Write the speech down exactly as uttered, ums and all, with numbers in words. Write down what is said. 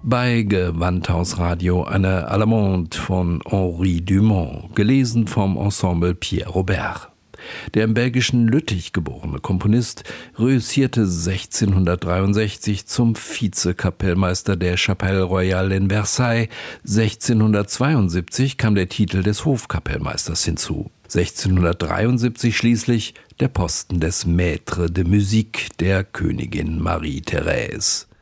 Bei Gewandhausradio eine Allemande von Henri Dumont, gelesen vom Ensemble Pierre Robert. Der im belgischen Lüttich geborene Komponist reüssierte sechzehnhundertdreiundsechzig zum Vizekapellmeister der Chapelle Royale in Versailles. sechzehnhundertzweiundsiebzig kam der Titel des Hofkapellmeisters hinzu. sechzehnhundertdreiundsiebzig schließlich der Posten des Maître de Musique der Königin Marie-Thérèse.